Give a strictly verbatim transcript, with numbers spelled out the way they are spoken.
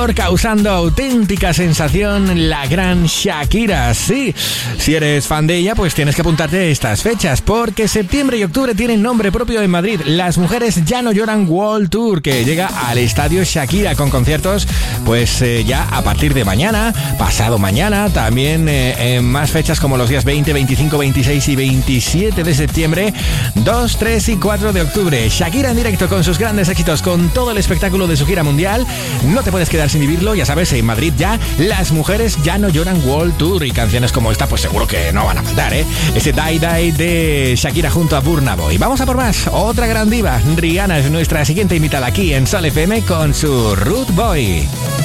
York, causando auténtica sensación la gran Shakira. Sí, si eres fan de ella, pues tienes que apuntarte a estas fechas, porque septiembre y octubre tienen nombre propio en Madrid. Las mujeres ya no lloran World Tour, que llega al estadio Shakira con conciertos, pues eh, ya a partir de mañana, pasado mañana, también eh, en más fechas como los días veinte, veinticinco, veintiséis y veintisiete de septiembre, dos, tres y cuatro de octubre. Shakira en directo con sus grandes éxitos, con todo el espectáculo de su gira mundial. No te puedes quedar sin vivirlo, ya sabes, en Madrid ya las mujeres ya no lloran World Tour, y canciones como esta pues seguro que no van a faltar, ¿eh? Ese Die Die de Shakira junto a Burna Boy. Vamos a por más, otra gran diva, Rihanna es nuestra siguiente invitada aquí en Sol F M con su Rude Boy.